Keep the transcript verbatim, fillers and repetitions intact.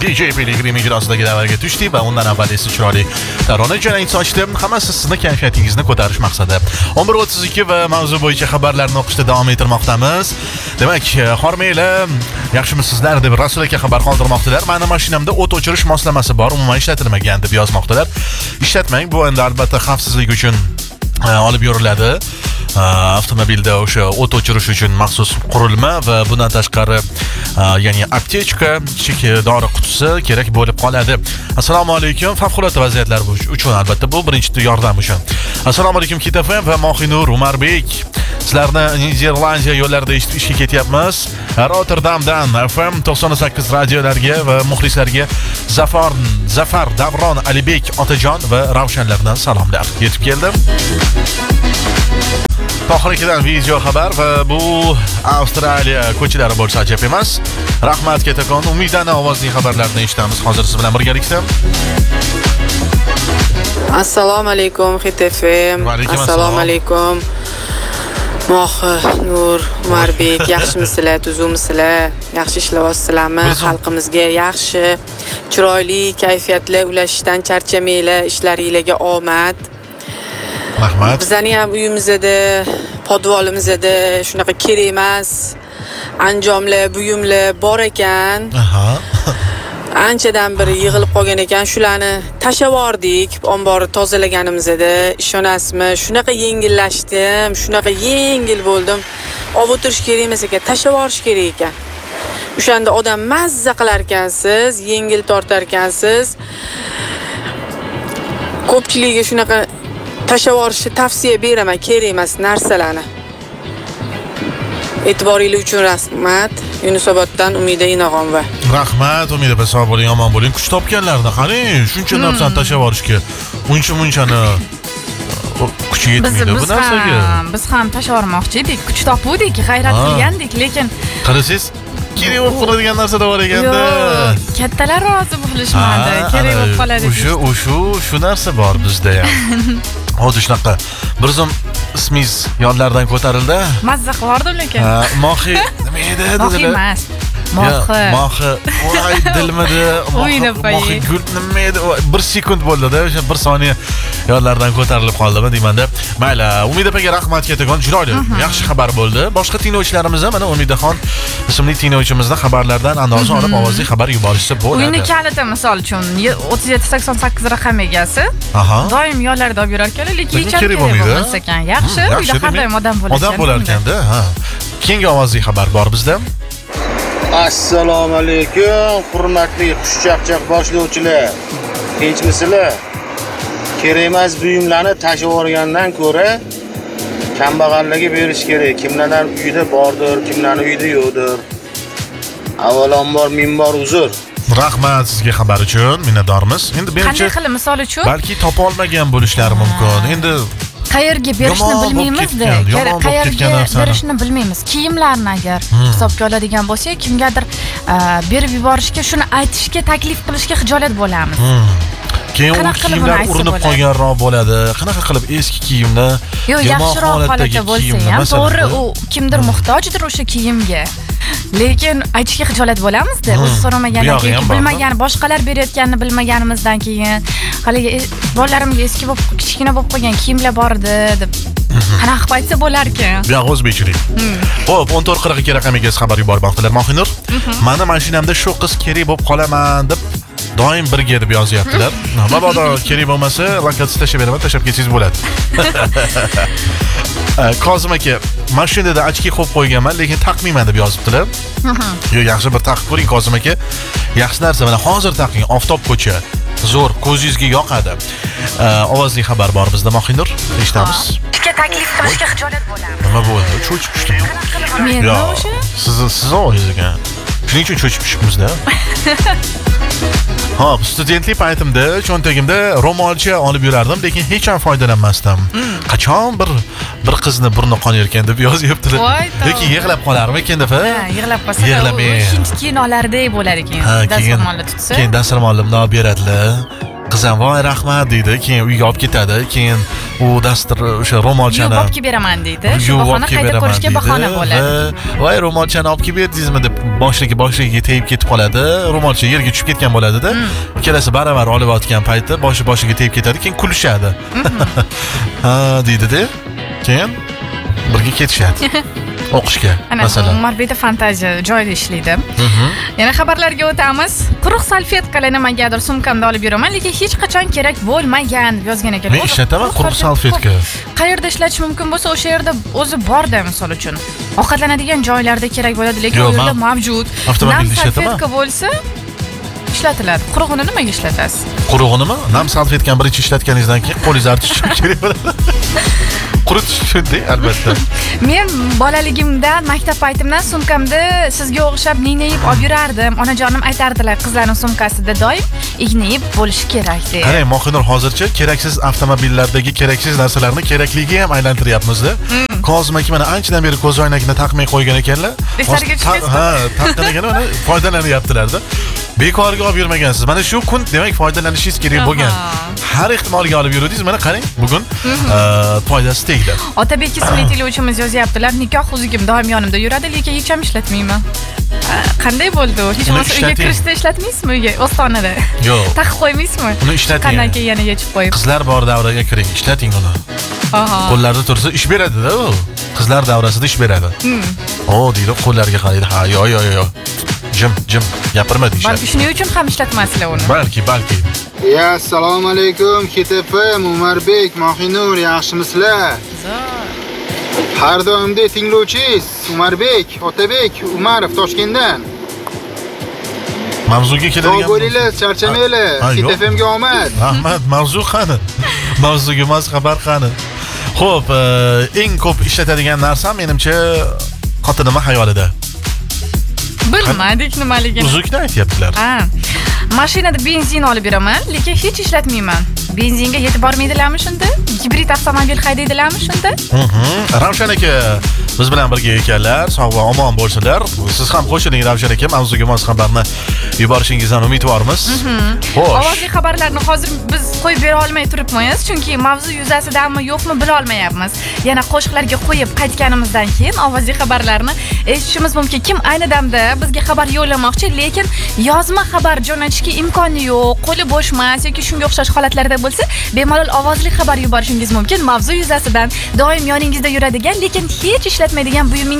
D J Pellegrini ijrosidagi davrga tushdik va undan avval esa chiroyli tarona jarang sochdi. Hammasi sizni kayfiyatingizni ko'tarish maqsadida o'n bir o'ttiz ikki va mavzu bo'yicha xabarlarni o'qishda davom ettirmoqdamiz. Demak, hormanglar, yaxshimisizlar deb Rasul aka xabar qoldirmoqdalar. Meni mashinamda o't o'chirish moslamasi bor, umuman ishlatilmagan deb yozmoqdalar. Ishlatmang, bu endi albatta xavfsizlik uchun olib yuriladi. Avtomobilda o'sha o't o'chirish uchun maxsus qurilma va bundan tashqari ya'ni aptechka, kichik dori qutisi kerak bo'lib qoladi. Assalomu alaykum. Favqulodda vaziyatlar uchun albatta bu birinchi yordam uchun. Assalomu alaykum Kitafem va Mohinur Umarbek. Sizlarni Niderlandiya yo'llarida ishga ketyapmiz. Rotterdamdan F M to'qson sakkiz radiolarga va muxlislarga Zafar Zafar Davron Alibek Otajon va Ravshanlardan salomlar. Yetib keldim. Tohirkidan video xabar va bu Avstraliya ko'chalari bo'lsa ajab emas. Rahmat Ketakon, umidana ovozli xabarlarni eshitamiz. Hozir siz bilan birgalikda. Assalomu alaykum Hit F M. Assalomu alaykum. Mohinur Umarbek, yaxshimisizlar, tuzumsizlar? Yaxshi ishlayapsizlarmi? Xalqimizga yaxshi, chiroyli kayfiyatli ulashishdan charchamanglar, ishlaringizga omad. Rahmat. Bizning ham uyimizda, podvolimizda shunaqa kerak emas anjomlar, buyumlar bor ekan. Aha. Anchadan beri yig'ilib qolgan ekan, shularni tashlab yubordik. Omborni tozalaganimizda, ishonasizmi? Shunaqa yengillashdim, shunaqa yengil bo'ldim. Olib o'tirish kerak emas ekan, tashlab yuborish kerak ekan. O'shanda odam mazza qilar ekansiz, yengil tortar ekansiz. Ko'pchiligiga shunaqa tashlab yuborishni tavsiya beraman, kerak emas narsalarni. E'tiboringiz uchun rahmat. Yunusoboddan Umida Inog'onova. Rahmat, Umida opa, sog' bo'ling, omon bo'ling. Kuch topganlarni qarang, shuncha narsani tashlab yuborishga, uncha munchani kuchi yetmaydi bu narsaga. Biz ham tashlab yubormoqchi edik, kuch topuvdik, g'ayrat qilgandik, lekin qarasangiz, kerak bo'lib qoladigan narsa bor ekanda. Yo'q, kattalar rozi bo'lishmadi, kerak bo'lib qoladi. O'sha, o'sha, shu narsa bor bizda ham. Hozir shunaqa bir zum ismingiz yodlardan ko'tarildi. Mazza qilardim lekin. Ha, Mohi nima edi dedilar? Mohi emas. Mohi. Mohi. Voy dilmidi. Mohi gul nima edi? bir sekund bo'ldi-da, o'sha bir soniya yodlardan ko'tarilib qoldimi deymanda. Mayli, Umida opaga rahmat ketagon, chiroyli, yaxshi xabar bo'ldi. Boshqa tinglovchilarimiz ham mana Umidaxon ismli tinglovchimizdan xabarlardan andoza olib ovozli xabar yuborishsa bo'ladi. Uyni kaliti misol uchun o'ttiz yetti sakson sakkiz raqam egasi. Aha. Doim yo'llarda olib yurar ekan, lekin hech kerak bo'lmas ekan. Yaxshi, uyda qanday odam bo'lar ekan? Odam bo'lar ekanda, ha. Keyingi ovozli xabar bor bizda. Assalomu alaykum, hurmatli xushchaqchaq boshlovchilar. Tinchmisizlar? Kerak emas buyumlarni tashlab yuborgandan ko'ra kambag'allarga berish kerak. Kimlarning uyida bordir, kimlarning uyida yo'qdir. Avvalambor minbor uzr. Rahmat sizga xabar uchun, minnatdormiz. Endi menimcha qanday qilib misol uchun balki topa olmagan bo'lishlari mumkin. Endi qayerga berishni bilmaymiz-da. Qayerga berishni bilmaymiz. Kiyimlarni agar hisobga oladigan bo'lsak, kimgadir berib yuborishga, shuni aytishga, taklif qilishga xijolat bo'lamiz. Keyin u kiyimlar urinib qolganroq bo'ladi. Qanaqa qilib eski kiyimni yaxshiroq holatda bo'lsa ham, to'g'ri, u kimdir muhtojdir o'sha kiyimga. Lekin aytishga xijolat bo'lamiz-da, o'zi so'ramagandan keyin, bilmagan, boshqalar berayotganini bilmaganimizdan keyin, haligi bolalarimga eski bo'lib, kichkina bo'lib qolgan kiyimlar bor edi deb qanaqa qilib aytsa bo'lar ekan. Bu yoq o'zbekchilik. Xo'p, o'n to'rt qirq ikki raqamiga xabar yubormoqdalar. Mohinur, meni mashinamda shu qiz kerak bo'lib qolaman deb doim birga deb yozyaptilar. Mabodo kerak bo'lmasa, lokatsiya tashlab beraman, tashlab ketsangiz bo'ladi. Kozim aka, mashinada ochki qo'yib qo'yganman, lekin taqmayman deb yozibdilar. Yo'q, yaxshi bir taqib ko'ring Kozim aka. Yaxshi narsa, mana hozir taqing, oftob ko'cha. Zo'r, ko'zingizga yoqadi. Ovozli xabar bor bizda, Mohinur, eshitamiz. Ishga taklif qilishga xijolat bo'lamiz. Nima bo'ldi? Cho'chib tushdimi? Men o'sha? Siz siz ovozingizga. Shuning uchun cho'chib tushibmiz-da. Hop, studentlik paytimda cho'ntagimda ro'molcha olib yurardim, lekin hech ham foydalanmasdim. Qachon bir bir qizni burni qonayotgan deb yozyaptilar. Lekin yig'lab qolarmi ekan deb? Ha, yig'lab qolsa, hind kinolardek bo'lar ekan. Dasturxonda tutsa. Keyin dasturxonda bundoq beradilar. qizim voy rahmat deydi, keyin uyga olib ketadi, keyin u dastur o'sha ro'molchani yuvib kelib beraman deydi. Shu bahona qayta ko'rishga bahona bo'ladi. Voy ro'molchani olib kelib berdingizmi deb boshligi boshiga tegib ketib qoladi. Ro'molcha yerga tushib ketgan bo'ladi-da. Ikkalasi baravar olayotgan payti boshi boshiga tegib ketadi, keyin kulishadi. Ha deydi-da. Keyin birga ketishadi. O'qishga masalan. Umarbekda fantaziya joyida ishlaydi. Yana xabarlarga o'tamiz. Quruq salfetkalar nimagadir sumkamda olib yuraman, lekin hech qachon kerak bo'lmagan deb yozgan ekan. Men ishlataman quruq salfetka. Qayerda ishlatish mumkin bo'lsa, o'sha yerda o'zi bor-da, misol uchun. Ovqatlanadigan joylarda kerak bo'ladi, lekin u yerda mavjud. Avtomobilda ishlataman. Salfetka bo'lsa ishlatiladi. Qurug'ini nimaga ishlatasiz? Qurug'inimi? Nam salfetkani birinchi ishlatganingizdan keyin qo'lingizni artish kerak bo'ladi. Quritish uchun albatta. Men bolaligimda maktab paytimdan sumkamda sizga o'xshab ignayib olib yurardim. Onajonim aytardilar, qizlarning sumkasida doim ignayib bo'lishi kerak deb. Qarang, Mohinur hozircha keraksiz avtomobillardagi keraksiz narsalarni kerakligiga ham aylantiryapmiz-da. Kozmaki mana anchadan beri ko'z oynagini taqmay qo'ygan ekanlar. Ha, taqqaniga mana foydalanyaptilar-da. Bekorga olib yurmagansiz. Mana shu kun demak foydalanishingiz kerak bo'lgan. Har ehtimolga olib yurdingiz. Mana qarang, bugun foydasi tegdi. Otabek ismli tinglovchimiz yozyaptilar. Nikoh uzugim doim yonimda yuradi, lekin hech ham ishlatmayman. Qanday bo'ldi u? Hech bo'lmasa uyga kirishda ishlatmaysizmi uyga, ostonada? Yo'q. Taqib qo'ymaysizmi? Uni ishlating. Qandan keyin yana yechib qo'yib. Qizlar bor davraga kiring, ishlating uni. Aha. Qo'llarida tursa ish beradi-da u. Qizlar davrasida ish beradi. O, deydi, qo'llariga qaraydi. Ha, yo, yo, yo. Jim, jim, gapirma deyishadi. Balki shuning uchun ham ishlatmaslar uni. Balki, balki. Ya, assalomu alaykum, K T F, Umarbek, Mohinur, yaxshimisizlar? Har doimdek tinglovchingiz Umarbek, Otabek, Umarov Toshkentdan. Mavzuga keladigan. Sog' bo'linglar, charchamanglar. K T F ga omad. Rahmat, mavzu qani? Mavzuga mos xabar qani? Xo'p, eng ko'p ishlatadigan narsam menimcha xotinimning xayolida. Bilmadik nimaligini. Uzukni aytyaptilar. Ha. Mashinada benzin olib yuraman, lekin hech ishlatmayman. Benzinga yetib bormaydilarmi shunda? Gibrid avtomobil haydaydilarmi shunda? Mhm. Ravshan aka biz bilan birga ekanlar. Sog' va omon bo'lsinlar. Siz ham qo'shiling Ravshan aka, mavzuga mos xabarni yuborishingizdan umidvormiz. Xo'sh. Ovozli xabarlarni hozir biz qo'yib bera olmay turibmiz, chunki mavzu yuzasidanmi yo'qmi bila olmayapmiz. Yana qo'shiqlarga qo'yib qaytganimizdan keyin ovozli xabarlarni eshitishimiz mumkin. Kim ayni damda bizga xabar yo'llamoqchi, lekin yozma xabar jo'natishga imkoni yo'q, qo'li bo'shmas yoki shunga o'xshash holatlarda bo'lsa, bemalol ovozli xabar yuborishingiz mumkin. Mavzu yuzasidan doim yoningizda yuradigan, lekin hech ishlatmaydigan buyuming